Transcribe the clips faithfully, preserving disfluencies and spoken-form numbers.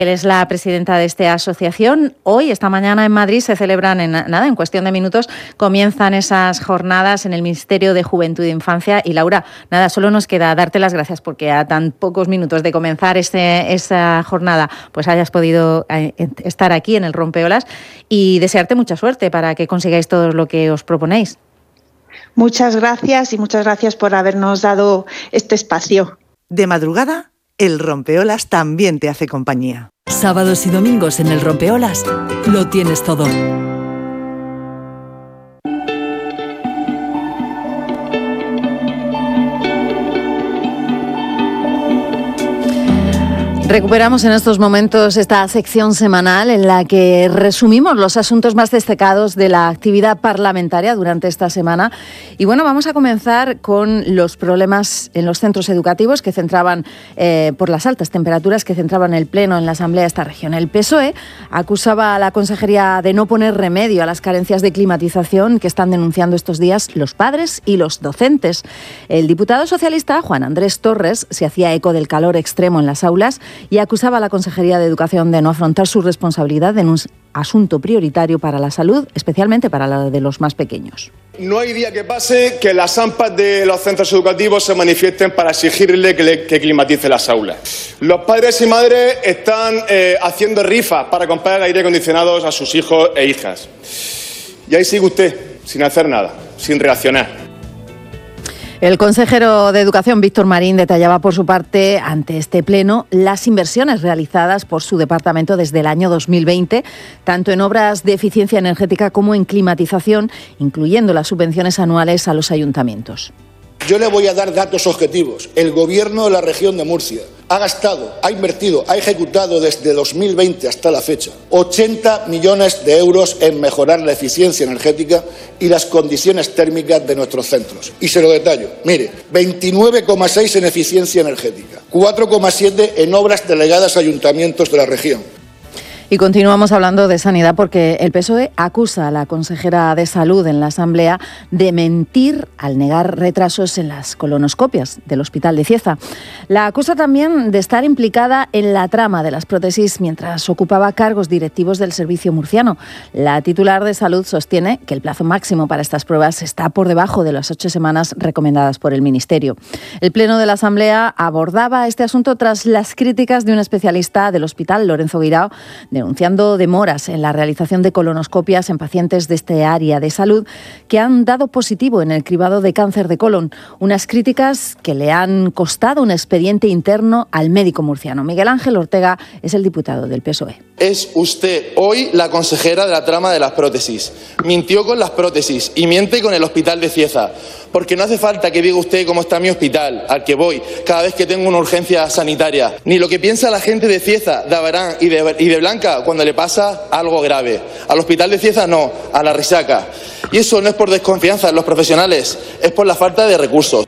Él es la presidenta de esta asociación. Hoy, esta mañana en Madrid, se celebran, en nada, en cuestión de minutos, comienzan esas jornadas en el Ministerio de Juventud e Infancia. Y Laura, nada, solo nos queda darte las gracias porque a tan pocos minutos de comenzar este, esa jornada, pues hayas podido estar aquí en el Rompeolas y desearte mucha suerte para que consigáis todo lo que os proponéis. Muchas gracias y muchas gracias por habernos dado este espacio. De madrugada, el Rompeolas también te hace compañía. Sábados y domingos en el Rompeolas lo tienes todo. Recuperamos en estos momentos esta sección semanal en la que resumimos los asuntos más destacados de la actividad parlamentaria durante esta semana. Y bueno, vamos a comenzar con los problemas en los centros educativos que centraban, eh, por las altas temperaturas que centraban el Pleno en la Asamblea de esta región. El P S O E acusaba a la Consejería de no poner remedio a las carencias de climatización que están denunciando estos días los padres y los docentes. El diputado socialista Juan Andrés Torres se hacía eco del calor extremo en las aulas y acusaba a la Consejería de Educación de no afrontar su responsabilidad en un asunto prioritario para la salud, especialmente para la de los más pequeños. No hay día que pase que las A M P A de los centros educativos se manifiesten para exigirle que, le, que climatice las aulas. Los padres y madres están eh, haciendo rifas para comprar aire acondicionados a sus hijos e hijas. Y ahí sigue usted, sin hacer nada, sin reaccionar. El consejero de Educación, Víctor Marín, detallaba por su parte ante este pleno las inversiones realizadas por su departamento desde el año dos mil veinte, tanto en obras de eficiencia energética como en climatización, incluyendo las subvenciones anuales a los ayuntamientos. Yo le voy a dar datos objetivos. El Gobierno de la región de Murcia ha gastado, ha invertido, ha ejecutado desde dos mil veinte hasta la fecha ochenta millones de euros en mejorar la eficiencia energética y las condiciones térmicas de nuestros centros. Y se lo detallo. Mire, veintinueve coma seis en eficiencia energética, cuatro coma siete en obras delegadas a ayuntamientos de la región. Y continuamos hablando de sanidad porque el P S O E acusa a la consejera de Salud en la Asamblea de mentir al negar retrasos en las colonoscopias del Hospital de Cieza. La acusa también de estar implicada en la trama de las prótesis mientras ocupaba cargos directivos del servicio murciano. La titular de Salud sostiene que el plazo máximo para estas pruebas está por debajo de las ocho semanas recomendadas por el Ministerio. El Pleno de la Asamblea abordaba este asunto tras las críticas de un especialista del hospital, Lorenzo Guirao, de denunciando demoras en la realización de colonoscopias en pacientes de este área de salud que han dado positivo en el cribado de cáncer de colon. Unas críticas que le han costado un expediente interno al médico murciano. Miguel Ángel Ortega es el diputado del P S O E. Es usted hoy la consejera de la trama de las prótesis. Mintió con las prótesis y miente con el Hospital de Cieza. Porque no hace falta que diga usted cómo está mi hospital, al que voy, cada vez que tengo una urgencia sanitaria. Ni lo que piensa la gente de Cieza, de Abarán y de, y de Blanca cuando le pasa algo grave. Al Hospital de Cieza no, a la Risaca. Y eso no es por desconfianza en los profesionales, es por la falta de recursos.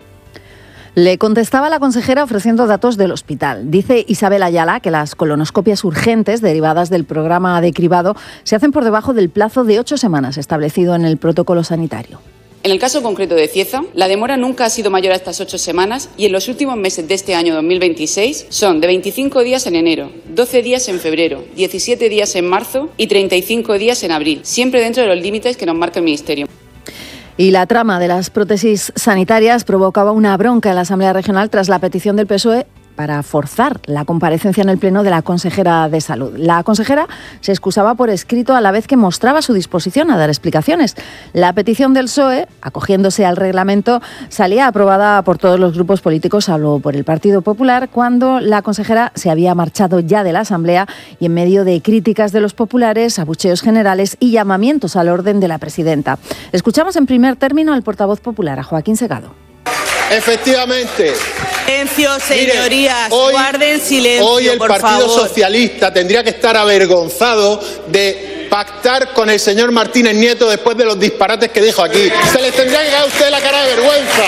Le contestaba la consejera ofreciendo datos del hospital. Dice Isabel Ayala que las colonoscopias urgentes derivadas del programa de cribado se hacen por debajo del plazo de ocho semanas establecido en el protocolo sanitario. En el caso concreto de Cieza, la demora nunca ha sido mayor a estas ocho semanas y en los últimos meses de este año dos mil veintiséis son de veinticinco días en enero, doce días en febrero, diecisiete días en marzo y treinta y cinco días en abril, siempre dentro de los límites que nos marca el Ministerio. Y la trama de las prótesis sanitarias provocaba una bronca en la Asamblea Regional tras la petición del P S O E para forzar la comparecencia en el Pleno de la consejera de Salud. La consejera se excusaba por escrito a la vez que mostraba su disposición a dar explicaciones. La petición del P S O E, acogiéndose al reglamento, salía aprobada por todos los grupos políticos, salvo por el Partido Popular, cuando la consejera se había marchado ya de la Asamblea y en medio de críticas de los populares, abucheos generales y llamamientos al orden de la presidenta. Escuchamos en primer término al portavoz popular, a Joaquín Segado. Efectivamente. Silencio, señorías, Mire, hoy, guarden silencio, hoy el por Partido favor. Socialista tendría que estar avergonzado de pactar con el señor Martínez Nieto después de los disparates que dijo aquí. Se les tendría que caer a usted la cara de vergüenza.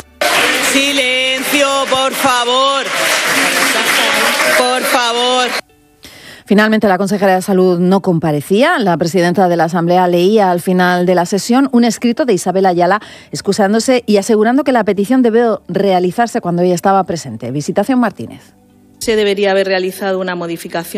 Silencio, por favor. Por favor. Finalmente, la consejera de Salud no comparecía. La presidenta de la Asamblea leía al final de la sesión un escrito de Isabel Ayala excusándose y asegurando que la petición debió realizarse cuando ella estaba presente. Visitación Martínez. se debería haber realizado una modificación